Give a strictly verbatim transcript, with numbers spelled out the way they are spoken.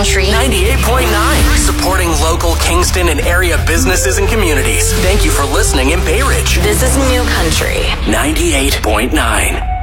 Country ninety-eight point nine, supporting local Kingston and area businesses and communities. Thank you for listening in Bay Ridge. This is New Country ninety-eight point nine.